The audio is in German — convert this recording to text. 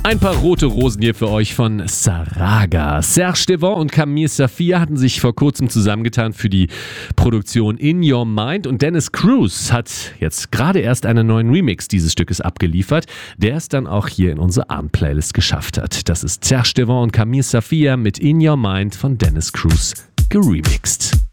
Ein paar rote Rosen hier für euch von Saraga. Serge Devant und Camille Safia hatten sich vor kurzem zusammengetan für die Produktion In Your Mind und Dennis Cruz hat jetzt gerade erst einen neuen Remix dieses Stückes abgeliefert, der es dann auch hier in unsere Abend-Playlist geschafft hat. Das ist Serge Devant und Camille Safia mit In Your Mind von Dennis Cruz geremixed.